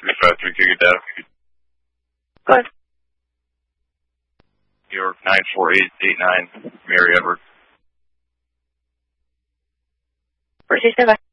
353, can you get data? Go ahead. New York 94889, Mary Edward. Proceed, stand by.